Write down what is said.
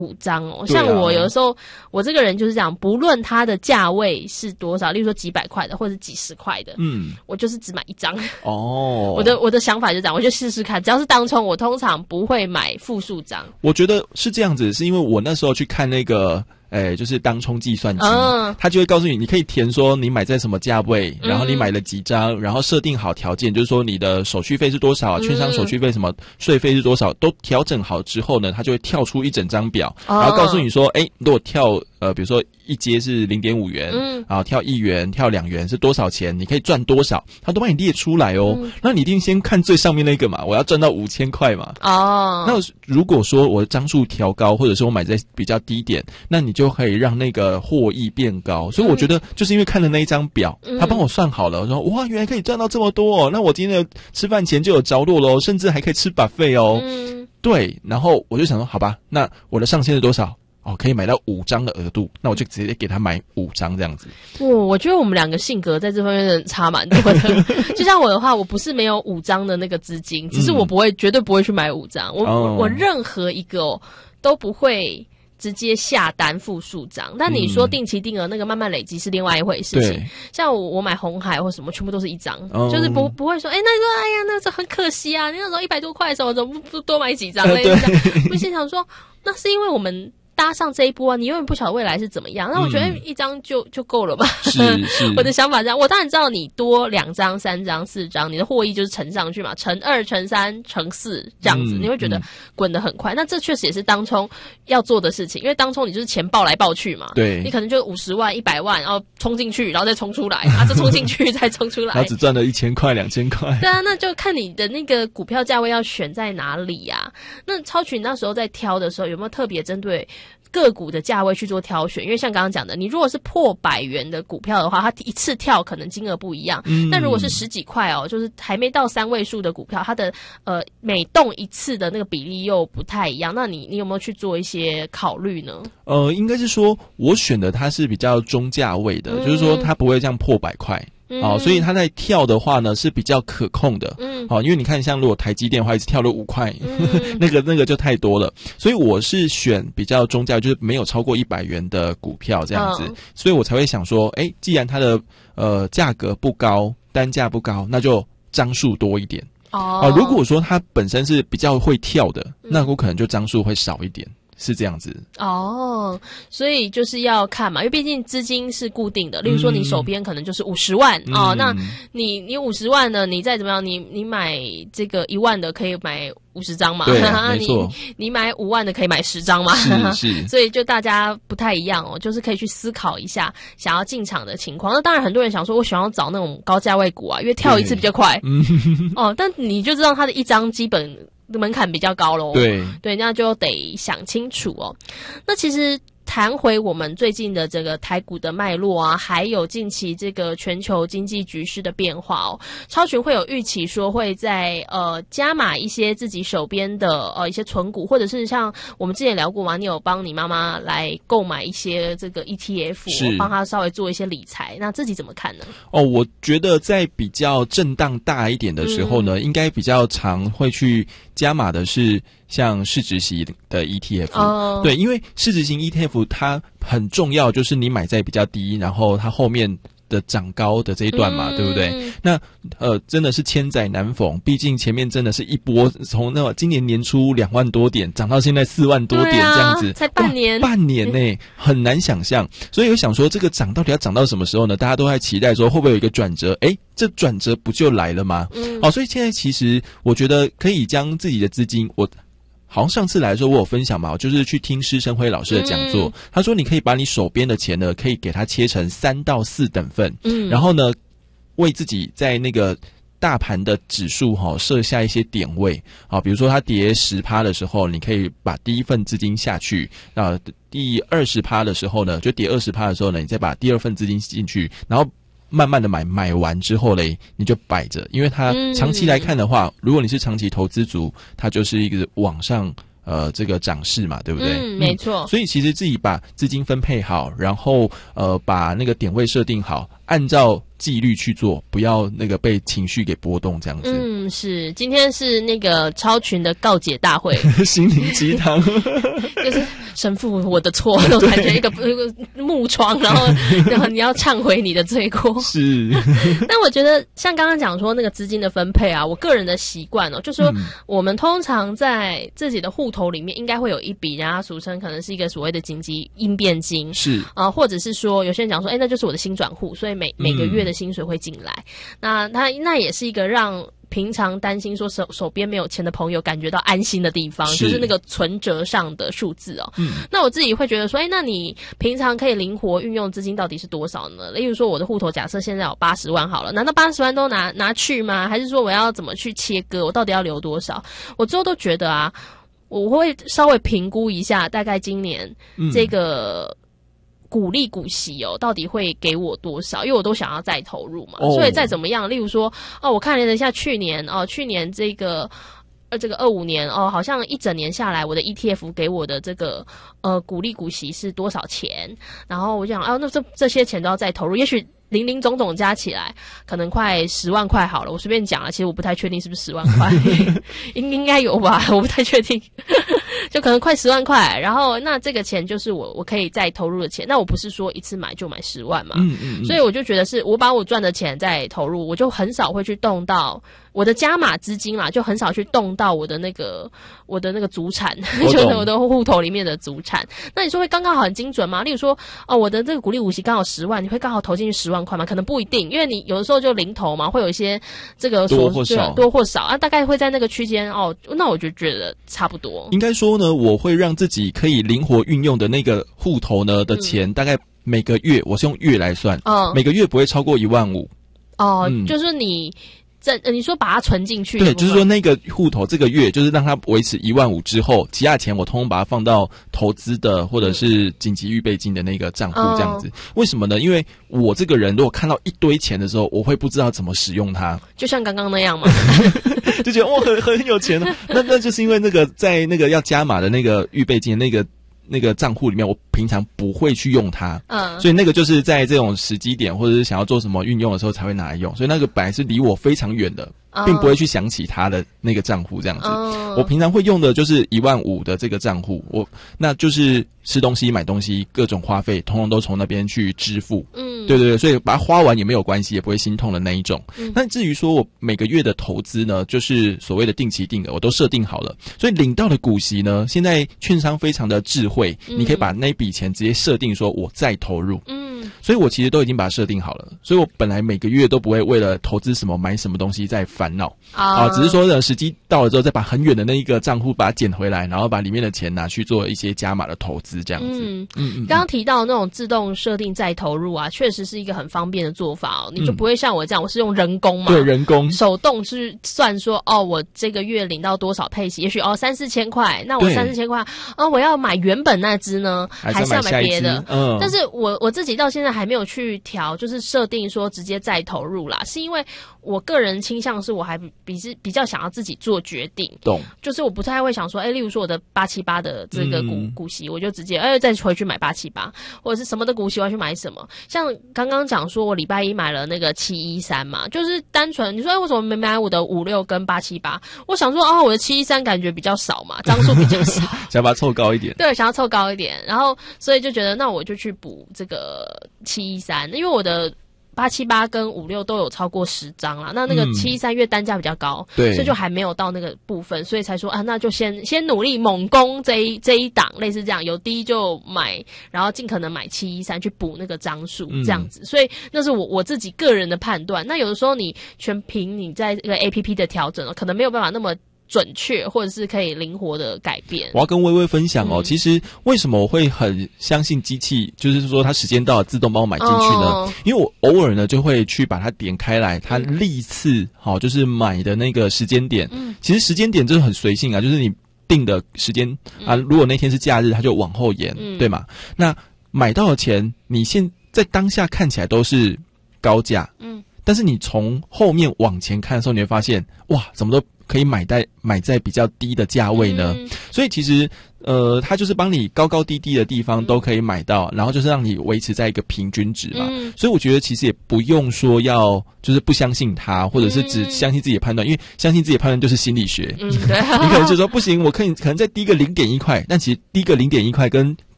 5张哦。像我有的时候，我这个人就是这样，不论它的价位是多少，例如说几百块的或者几十块的，我就是只买1张。哦，我的想法就这样，我就试试看，只要是当冲，我通常不会买复数张。 我觉得是这样子，是因为我那时候去看那个。就是当冲计算机，它就会告诉你，你可以填说你买在什么价位，然后你买了几张，然后设定好条件，就是说你的手续费是多少，券商手续费什么税费是多少，都调整好之后呢，它就会跳出一整张表，然后告诉你说，如果跳比如说一阶是 0.5 元，然后跳1元、跳2元是多少钱，你可以赚多少，它都帮你列出来哦。那你一定先看最上面那个嘛，我要赚到5000块嘛。那如果说我的张数调高，或者是我买在比较低点，那你就可以让那个获益变高。所以我觉得就是因为看了那一张表，他帮我算好了，我说哇，原来可以赚到这么多哦，那我今天的吃饭钱就有着落咯，甚至还可以吃 buffet 哦。对，然后我就想说，好吧，那我的上限是多少？可以买到5张的额度，那我就直接给他买5张这样子。 我觉得我们两个性格在这方面差蛮多的。就像我的话，我不是没有5张的那个资金，只是我绝对不会去买5张。我任何一个都不会直接下单复数张。但你说定期定额那个慢慢累积是另外一回事情。像我买红海或什么，全部都是1张，就是不会说，那这很可惜啊，你那时候100多块的时候，怎么不多买几张呢？我心想说，那是因为我们搭上这一波啊，你永远不晓得未来是怎么样。那我觉得1张就够了吧。是我的想法这样。我当然知道你多2张、3张、4张，你的获益就是乘上去嘛，乘2、乘3、乘4这样子，你会觉得滚得很快。那这确实也是当冲要做的事情，因为当冲你就是钱爆来爆去嘛。对，你可能就50万、100万，然后冲进去，然后再冲出来，再冲进去，再冲出来， 然后只赚了1000块、2000块。 对啊，那就看你的那个股票价位要选在哪里啊。那超群那时候在挑的时候，有没有特别针对个股的价位去做挑选？因为像刚刚讲的，你如果是破100元的股票的话，它一次跳可能金额不一样。但如果是10几块就是还没到3位数的股票，它的每动一次的那个比例又不太一样。那你有没有去做一些考虑呢？ 应该是说我选的它是比较中价位的，就是说它不会这样破100块。所以它在跳的话呢是比较可控的。因为你看像如果台积电的话一直跳了5块，那个就太多了。所以我是选比较中价，就是没有超过100元的股票这样子。所以我才会想说，既然它的价格不高，单价不高，那就张数多一点。如果说它本身是比较会跳的，那我可能就张数会少一点。是这样子所以就是要看嘛，因为毕竟资金是固定的。例如说你手边可能就是50万那你50万呢，你再怎么样，你买这个1万的可以买50张嘛，对，没错。你买5万的可以买10张嘛，是。所以就大家不太一样就是可以去思考一下想要进场的情况。那当然很多人想说，我想要找那种高价位股啊，因为跳一次比较快但你就知道它的1张基本门槛比较高咯。对，那就得想清楚那其实谈回我们最近的这个台股的脉络啊，还有近期这个全球经济局势的变化超群会有预期说会在加码一些自己手边的一些存股，或者是像我们之前聊过嘛，你有帮你妈妈来购买一些这个 ETF， 帮她稍微做一些理财，那自己怎么看呢？我觉得在比较震荡大一点的时候呢，应该比较常会去加码的是像市值型的 ETF。对，因为市值型 ETF 它很重要，就是你买在比较低，然后它后面的涨高的这一段嘛，对不对？那真的是千载难逢，毕竟前面真的是一波，从那今年年初2万多点涨到现在4万多点这样子， 才半年呢，很难想象。所以我想说，这个涨到底要涨到什么时候呢？大家都在期待说会不会有一个转折？这转折不就来了吗？所以现在其实我觉得可以将自己的资金，好像上次来的时候我有分享嘛，就是去听施生辉老师的讲座，他说你可以把你手边的钱呢，可以给它切成3到4等份，然后呢，为自己在那个大盘的指数设下一些点位比如说它跌 10% 的时候，你可以把第一份资金下去，第20% 的时候呢，就跌 20% 的时候呢，你再把第二份资金进去，然后慢慢的买完之后嘞，你就摆着，因为它长期来看的话，如果你是长期投资族，它就是一个往上这个涨势嘛，对不对？ 没错。 所以其实自己把资金分配好，然后把那个点位设定好，按照纪律去做，不要那个被情绪给波动这样子。今天是那个超群的告解大会， 心灵鸡汤， 就是神父我的错，那种感觉一个木窗，然后你要忏悔你的罪过。 是。 但我觉得像刚刚讲说那个资金的分配啊，我个人的习惯哦，就是说我们通常在自己的户头里面应该会有一笔，人家俗称可能是一个所谓的紧急应变金， 是或者是说有些人讲说，那就是我的薪转户，所以每个月的薪水会进来，那也是一个让平常担心说手边没有钱的朋友感觉到安心的地方，就是那个存折上的数字哦。那我自己会觉得说，那你平常可以灵活运用资金到底是多少呢？例如说我的户头假设现在有80万好了，难道80万都拿去吗？还是说我要怎么去切割？我到底要留多少？我最后都觉得啊，我会稍微评估一下，大概今年这个股利股息到底会给我多少？因为我都想要再投入嘛，所以再怎么样，例如说我看了一下去年这个25年好像一整年下来，我的 ETF 给我的这个股利股息是多少钱？然后我就想那这些钱都要再投入，也许零零总总加起来可能快10万块好了，我随便讲了，其实我不太确定是不是10万块，应该有吧，我不太确定。就可能快10万块，然后那这个钱就是我可以再投入的钱，那我不是说一次买就买10万嘛，所以我就觉得是我把我赚的钱再投入，我就很少会去动到我的加码资金啦，就很少去动到我的那个祖产，就是我的户头里面的祖产。那你说会刚刚好很精准吗？例如说我的这个股利股息刚好10万，你会刚好投进去10万块吗？可能不一定，因为你有的时候就零头嘛，会有一些这个多或少大概会在那个区间那我就觉得差不多。 应该说呢，我会让自己可以灵活运用的那个户头呢的钱，大概每个月我是用月来算，每个月不会超过15000。 就是你说把它存进去， 对，就是说那个户头这个月就是让它维持15000之后，其他钱我通通把它放到投资的或者是紧急预备金的那个账户这样子。为什么呢？因为我这个人如果看到一堆钱的时候，我会不知道怎么使用它， 就像刚刚那样嘛， 就觉得很有钱了。那就是因为那个在那个要加码的那个预备金的那个账户里面，我平常不会去用它，所以那个就是在这种时机点或者是想要做什么运用的时候才会拿来用，所以那个本来是离我非常远的，并不会去想起他的那个账户这样子。我平常会用的就是15000的这个账户，那就是吃东西、买东西、各种花费，通通都从那边去支付。对，所以把它花完也没有关系，也不会心痛的那一种。那至于说我每个月的投资呢，就是所谓的定期定额，我都设定好了，所以领到的股息呢，现在券商非常的智慧，你可以把那笔钱直接设定说我再投入。所以我其实都已经把它设定好了，所以我本来每个月都不会为了投资什么买什么东西在烦恼只是说时机到了之后再把很远的那一个账户把它捡回来，然后把里面的钱拿去做一些加码的投资这样子。 刚刚提到那种自动设定再投入啊，确实是一个很方便的做法你就不会像我这样，我是用人工嘛， 对，人工手动是算说我这个月领到多少配息，也许3-4千块，那我3-4千块我要买原本那只呢，还是要买别的？但是我自己到现在还没有去调，就是设定说直接再投入啦，是因为我个人倾向是我还比较想要自己做决定， 懂？ 就是我不太会想说，例如说我的878的这个股息，我就直接再回去买878，或者是什么的股息我要去买什么。像刚刚讲说我礼拜一买了那个713嘛，就是单纯你说为什么没买我的56跟878？我想说我的713感觉比较少嘛，张数比较少， 想把它凑高一点。 对，想要凑高一点，然后所以就觉得那我就去补这个713，因为我的878跟56都有超过10张啦，那个713月单价比较高， 对， 所以就还没有到那个部分，所以才说那就先努力猛攻这一档，类似这样，有低就买，然后尽可能买713去补那个张数，这样子。所以那是我自己个人的判断。那有的时候你全凭你在这个 APP 的调整可能没有办法那么准确，或者是可以灵活的改变。 我要跟微微分享其实为什么我会很相信机器，就是说它时间到了自动帮我买进去呢？因为我偶尔呢就会去把它点开来，它历次就是买的那个时间点。其实时间点真的很随性啊，就是你定的时间如果那天是假日，它就往后延，对吗？那买到的钱，你现在当下看起来都是高价，但是你从后面往前看的时候，你会发现哇，怎么都可以买在比较低的价位呢？所以其实它就是帮你高高低低的地方都可以买到，然后就是让你维持在一个平均值嘛。所以我觉得其实也不用说要就是不相信它，或者是只相信自己的判断，因为相信自己的判断就是心理学。对，你可能就说不行，我可能再低个0.1块，但其实低个0.1块跟